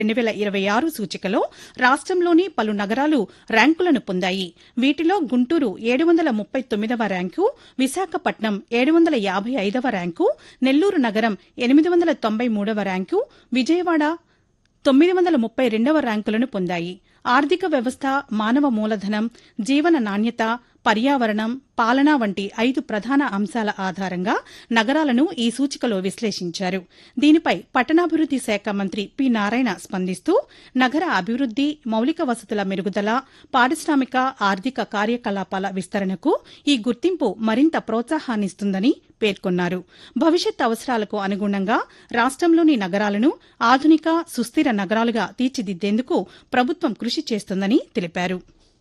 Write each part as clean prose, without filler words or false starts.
2026 సూచికలో రాష్ట్రంలోని పలు నగరాలు ర్యాంకులను పొందాయి. వీటిలో గుంటూరు 739వ ర్యాంకు, విశాఖపట్నం 755వ ర్యాంకు, నెల్లూరు నగరం 893వ ర్యాంకు, విజయవాడ 932వ ర్యాంకులను పొందాయి. ఆర్థిక వ్యవస్థ, మానవ మూలధనం, జీవన నాణ్యత, పర్యావరణం, పాలన వంటి 5 ప్రధాన అంశాల ఆధారంగా నగరాలను ఈ సూచికలో విశ్లేషించారు. దీనిపై పట్టణాభివృద్ది శాఖ మంత్రి పి. నారాయణ స్పందిస్తూ నగర అభివృద్ది, మౌలిక వసతుల మెరుగుదల, పారిశ్రామిక, ఆర్థిక కార్యకలాపాల విస్తరణకు ఈ గుర్తింపు మరింత ప్రోత్సాహాన్నిస్తుందని పేర్కొన్నారు. భవిష్యత్ అవసరాలకు అనుగుణంగా రాష్ట్రంలోని నగరాలను ఆధునిక, సుస్థిర నగరాలుగా తీర్చిదిద్దేందుకు ప్రభుత్వం కృషి చేస్తుందని తెలిపారు.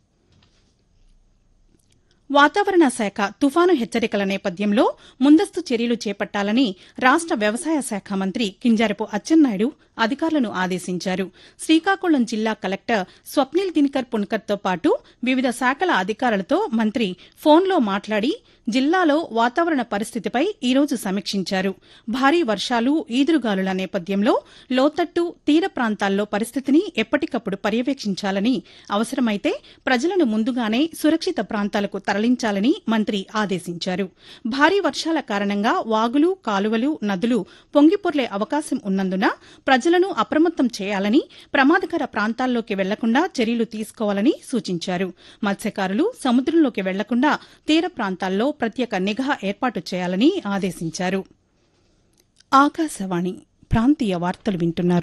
వాతావరణ శాఖ తుఫాను హెచ్చరికల నేపథ్యంలో ముందస్తు చర్యలు చేపట్టాలని రాష్ట వ్యవసాయ శాఖ మంత్రి కింజారపు అచ్చెన్నాయుడు అధికారులను ఆదేశించారు. శ్రీకాకుళం జిల్లా కలెక్టర్ స్వప్నిల్ దినకర్ పుణ్కర్తో పాటు వివిధ శాఖల అధికారులతో మంత్రి ఫోన్లో మాట్లాడి జిల్లాలో వాతావరణ పరిస్థితిపై ఈరోజు సమీక్షించారు. భారీ వర్షాలు, ఈదురుగాలుల నేపథ్యంలో లోతట్టు, తీర ప్రాంతాల్లో పరిస్థితిని ఎప్పటికప్పుడు పర్యవేక్షించాలని, అవసరమైతే ప్రజలను ముందుగానే సురక్షిత ప్రాంతాలకు తరలించాలని మంత్రి ఆదేశించారు. భారీ వర్షాల కారణంగా వాగులు, కాలువలు, నదులు పొంగిపొర్లే అవకాశం ఉన్నందున ప్రజలను అప్రమత్తం చేయాలని, ప్రమాదకర ప్రాంతాల్లోకి వెళ్లకుండా చర్యలు తీసుకోవాలని సూచించారు. మత్స్యకారులు సముద్రంలోకి వెళ్లకుండా తీర ప్రాంతాల్లో ప్రత్యేక నిఘా ఏర్పాటు చేయాలని ఆదేశించారు. ఆకాశవాణి ప్రాంతీయ వార్తలు వింటున్నారు.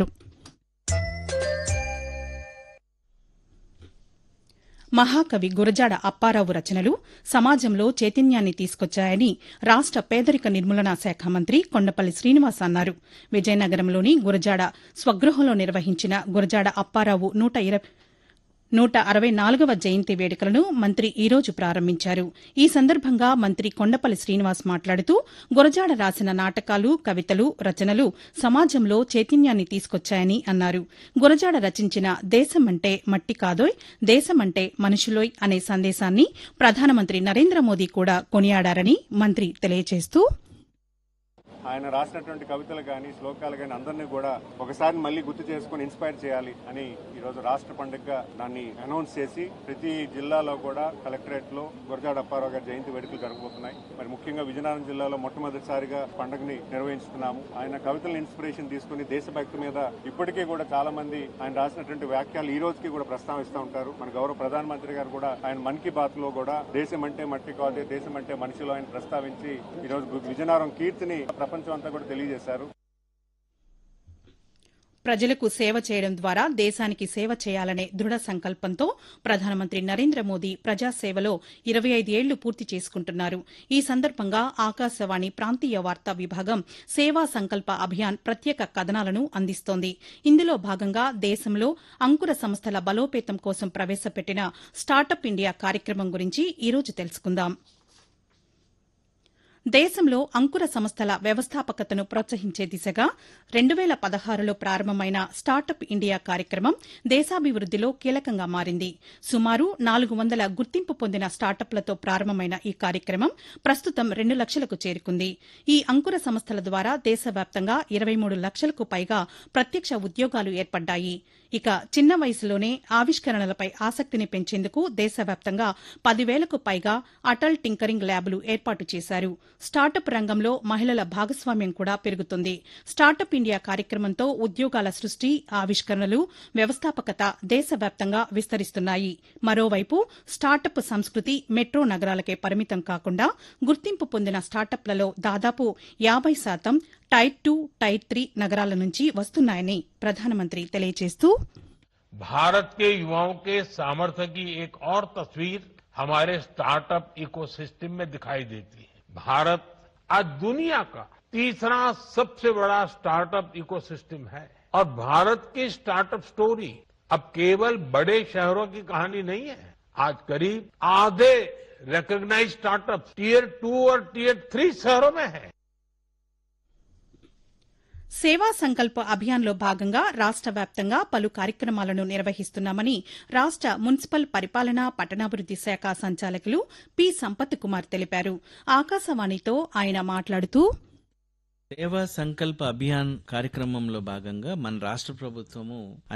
మహాకవి గురజాడ అప్పారావు రచనలు సమాజంలో చైతన్యాన్ని తీసుకొచ్చాయని రాష్ట పేదరిక నిర్మూలనా శాఖ మంత్రి కొండపల్లి శ్రీనివాస్ అన్నారు. విజయనగరంలోని గురజాడ స్వగృహంలో నిర్వహించిన గురజాడ అప్పారావు 164వ జయంతి వేడుకలను మంత్రి ఈరోజు ప్రారంభించారు. ఈ సందర్భంగా మంత్రి కొండపల్లి శ్రీనివాస్ మాట్లాడుతూ గురజాడ రాసిన నాటకాలు, కవితలు, రచనలు సమాజంలో చైతన్యాన్ని తీసుకొచ్చాయని అన్నారు. గురజాడ రచించిన దేశమంటే మట్టి కాదోయ్, దేశమంటే మనుషులోయ్ అనే సందేశాన్ని ప్రధానమంత్రి నరేంద్ర మోదీ కూడా కొనియాడారని మంత్రి తెలియజేస్తూ, ఆయన రాసినటువంటి కవితలు కానీ, శ్లోకాలు కానీ అందరినీ కూడా ఒకసారి మళ్ళీ గుర్తు చేసుకుని ఇన్స్పైర్ చేయాలి అని ఈరోజు రాష్ట్ర పండుగగా దాన్ని అనౌన్స్ చేసి ప్రతి జిల్లాలో కూడా కలెక్టరేట్ లో గురజాడ అప్పారావు గారి జయంతి వేడుకలు జరగబోతున్నాయి. మరి ముఖ్యంగా విజయనగరం జిల్లాలో మొట్టమొదటిసారిగా పండుగని నిర్వహిస్తున్నాము. ఆయన కవితలను ఇన్స్పిరేషన్ తీసుకుని దేశభక్తి మీద ఇప్పటికీ కూడా చాలా మంది ఆయన రాసినటువంటి వ్యాఖ్యలు ఈ రోజుకి కూడా ప్రస్తావిస్తూ ఉంటారు. మన గౌరవ ప్రధానమంత్రి గారు కూడా ఆయన మన్ కీ బాత్ లో కూడా దేశం అంటే మట్టి కాదే, దేశం అంటే మనిషిలో ఆయన ప్రస్తావించి ఈరోజు విజయనగరం కీర్తిని ప్రపంచం అంతా కూడా తెలియజేశారు. ప్రజలకు సేవ చేయడం ద్వారా దేశానికి సేవ చేయాలనే దృఢ సంకల్పంతో ప్రధానమంత్రి నరేంద్ర మోదీ ప్రజాసేవలో 25 ఏళ్లు పూర్తి చేసుకుంటున్నారు. ఈ సందర్భంగా ఆకాశవాణి ప్రాంతీయ వార్తా విభాగం సేవా సంకల్ప అభియాన్ ప్రత్యేక కథనాలను అందిస్తోంది. ఇందులో భాగంగా దేశంలో అంకుర సంస్థల బలోపేతం కోసం ప్రవేశపెట్టిన స్టార్టప్ ఇండియా కార్యక్రమం గురించి ఈరోజు తెలుసుకుందాం. దేశంలో అంకుర సంస్థల వ్యవస్థాపకతను ప్రోత్సహించే దిశగా 2016లో ప్రారంభమైన స్టార్టప్ ఇండియా కార్యక్రమం దేశాభివృద్దిలో కీలకంగా మారింది. సుమారు 400 గుర్తింపు పొందిన స్టార్టప్లతో ప్రారంభమైన ఈ కార్యక్రమం ప్రస్తుతం 2 లక్షలకు చేరుకుంది. ఈ అంకుర సంస్థల ద్వారా దేశవ్యాప్తంగా 23 లక్షలకు పైగా ప్రత్యక్ష ఉద్యోగాలు ఏర్పడ్డాయి. ఇక చిన్న వయసులోనే ఆవిష్కరణలపై ఆసక్తిని పెంచేందుకు దేశవ్యాప్తంగా 10,000కు పైగా అటల్ టింకరింగ్ ల్యాబ్లు ఏర్పాటు చేశారు. స్టార్టప్ రంగంలో మహిళల భాగస్వామ్యం కూడా పెరుగుతుంది. స్టార్టప్ ఇండియా కార్యక్రమంతో ఉద్యోగాల సృష్టి, ఆవిష్కరణలు, వ్యవస్థాపకత దేశవ్యాప్తంగా విస్తరిస్తున్నాయి. మరోవైపు స్టార్టప్ సంస్కృతి మెట్రో నగరాలకే పరిమితం కాకుండా గుర్తింపు పొందిన స్టార్టప్లలో దాదాపు 50% టైర్ 2, టైర్ 3 నగరాల నుంచి వస్తున్నాయని ప్రధానమంత్రి తెలియజేస్తూ, भारत के युवाओं के सामर्थ्य की एक और तस्वीर हमारे स्टार्टअप इकोसिस्टम में दिखाई देती है. भारत आज दुनिया का तीसरा सबसे बड़ा स्टार्टअप इकोसिस्टम है और भारत की स्टार्टअप स्टोरी अब केवल बड़े शहरों की कहानी नहीं है. आज करीब आधे रिकॉग्नाइज्ड स्टार्टअप टियर 2 और टियर 3 शहरों में है. సేవా సంకల్ప అభియాన్లో భాగంగా రాష్ట వ్యాప్తంగా పలు కార్యక్రమాలను నిర్వహిస్తున్నామని రాష్ట మున్సిపల్ పరిపాలన, పట్టణాభివృద్ది శాఖ సంచాలకులు పి. సంపత్ కుమార్ తెలిపారు. ఆకాశవాణితో ఆయన మాట్లాడుతూ, సేవా సంకల్ప అభియాన్ కార్యక్రమంలో భాగంగా మన రాష్ట్ర ప్రభుత్వము